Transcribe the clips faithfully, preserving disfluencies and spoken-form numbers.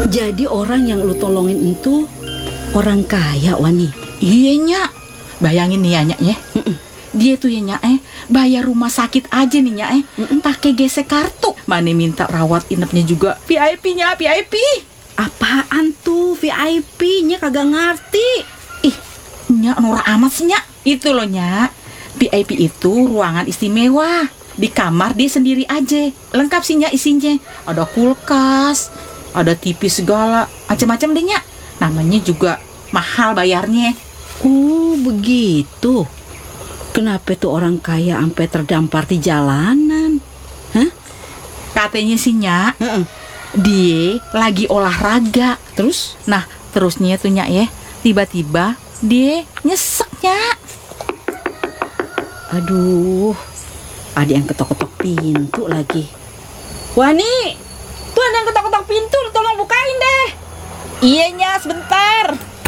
Jadi orang yang lu tolongin itu orang kaya, Wani? Iya, Nyak. Bayangin nih ya, Nyak ya. Dia tuh ya, Nyak eh bayar rumah sakit aja nih, Nyak eh pakai gesek kartu. Mana minta rawat inapnya juga V I P-nya, V I P. Apaan tuh V I P-nya, kagak ngerti. Ih, Nyak norak amat sih, Nyak. Itu loh, Nyak. V I P itu ruangan istimewa. Di kamar dia sendiri aja. Lengkap sih, Nyak, isinya. Ada kulkas, ada T V segala, macam-macam deh, Nyak. Namanya juga mahal bayarnya. Oh, begitu. Kenapa tuh orang kaya sampai terdampar di jalanan? Hah? Katanya sih, Nyak, Heeh. dia lagi olahraga. Terus? Nah, terusnya tuh, Nyak ya, tiba-tiba dia nyesek, Nyak. Aduh, ada yang ketok-ketok pintu lagi. Wani, tuh ada yang ketok-ketok pintu, tolong bukain deh. Iya, Nyak, sebentar.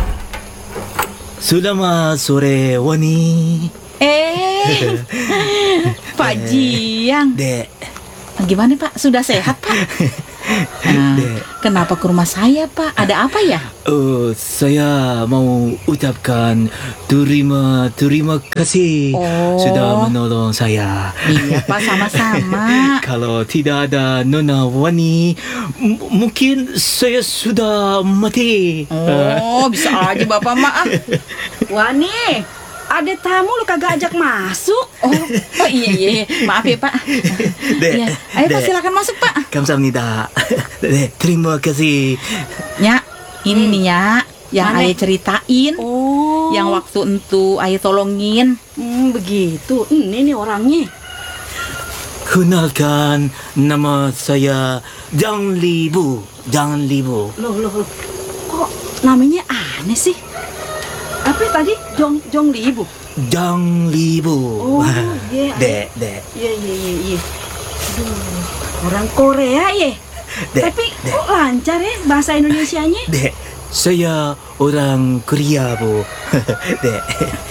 Selamat sore, Wani. Eh, Pak Jiang. Dek. Gimana, Pak? Sudah sehat, Pak? Nah, Dek. kenapa ke rumah saya, Pak? Ada apa ya? Oh, saya mau ucapkan terima terima kasih Oh. sudah menolong saya. Iya, Pak, sama-sama. Kalau tidak ada Nona Wani, m- mungkin saya sudah mati. Oh, bisa aja Bapak, Mak. Wani, ada tamu lu kagak ajak masuk. Oh, oh iya, iya, iya. Maaf ya, Pak. Dek, Iya. Ayo, Pak, Dek. silakan masuk, Pak. Kamsahamnida. Dek, terima kasih. Nyak, ini nih, Nyak, yang Mana? Ayah ceritain. Oh, Yang waktu entu Ayah tolongin. hmm, begitu. Ini nih orangnya. Kenalkan, nama saya Jang Libu. Jang Libu. Loh, loh, loh. Kok namanya aneh sih? Apa tadi? Jong Jong Libu. Jang Libu. Oh, iya. Dek, dek. Iya, iya, iya, iya. Aduh, orang Korea ya. Dek, Tapi dek. kok lancar ya bahasa Indonesianya? Dek, saya orang Korea, Bu. Dek.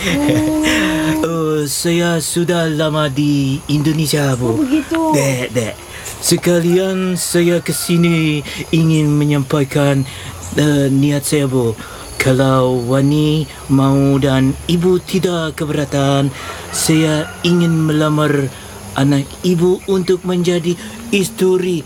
Oh, saya sudah lama di Indonesia, Oh, Bu. begitu. Dek, dek. Sekalian saya ke sini ingin menyampaikan uh, niat saya, Bu. Kalau Wani mau dan ibu tidak keberatan, saya ingin melamar anak ibu untuk menjadi istri,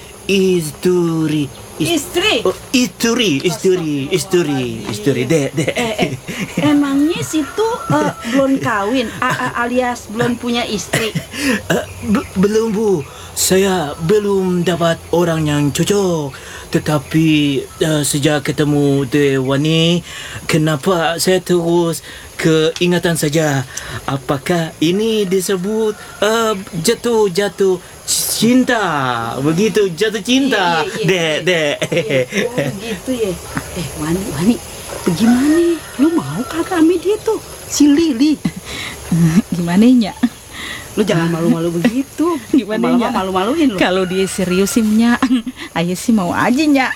istri, Istri. Oh, istri, istri, istri, istri, dek, dek. Eh, eh, emangnya situ eh, belum kawin a- a- alias belum punya istri? Eh, be- belum, Bu. Saya belum dapat orang yang cocok. Tetapi uh, sejak ketemu Dewani, kenapa saya terus keingatan saja? Apakah ini disebut uh, jatuh-jatuh cinta? Begitu jatuh cinta, Iya, iya, dek, dek. Iya, oh begitu ya. Eh, Wani, Wani, bagaimana? Lu mau kagak sama dia tuh? Si Lili. Gimana, Nyak? Lu jangan malu-malu begitu. Gimana, Lama-lama Nyak? malu-maluin lu. Kalau dia serius sih, Nyak, Ayah sih mau aja, Nyak.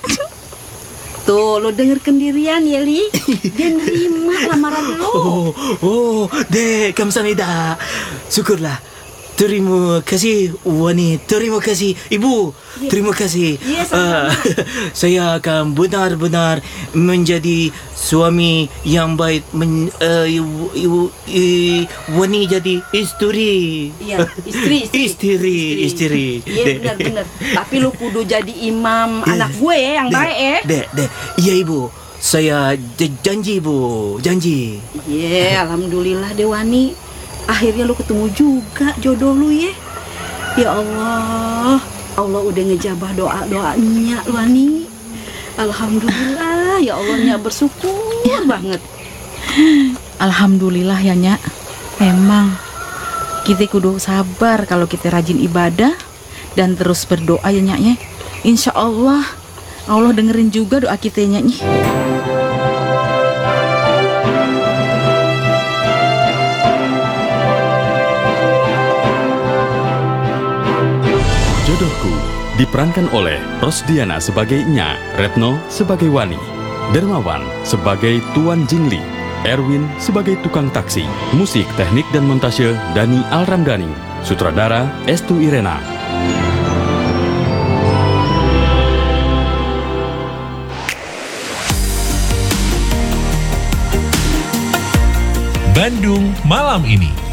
Tuh, lu denger kendirian ya, Li. Dia nerima lamaran lu. Oh, oh, dek, kamsahamnida. Syukurlah. Terima kasih Wani, terima kasih Ibu, terima kasih. Iya, Ah, sama-sama. saya akan benar-benar menjadi suami yang baik. Men, uh, ibu, ibu, i- Wani jadi istri. Iya, istri, istri. Istri, istri. Iya, Dek. benar-benar. Tapi lu kudu jadi imam anak gue ya, yang Dek, baik ya. Dek, dek. Iya Ibu, saya j- janji Bu, janji. Iya, alhamdulillah Dewani. Akhirnya lu ketemu juga jodoh lu ya. Ya Allah, Allah udah ngejabah doa-doanya lu Ani. Alhamdulillah, ya Allah, Nya bersyukur banget. Alhamdulillah ya, Nyak. Emang kita kudu sabar kalau kita rajin ibadah dan terus berdoa ya, Nyak ya. Insya Allah Allah dengerin juga doa kita, Nyak. Jodohku diperankan oleh Rosdiana sebagai Nya, Retno sebagai Wani, Dermawan sebagai Tuan Jingli, Erwin sebagai tukang taksi, musik, teknik dan montase Dani Alramdhani, sutradara Estu Irena. Bandung malam ini.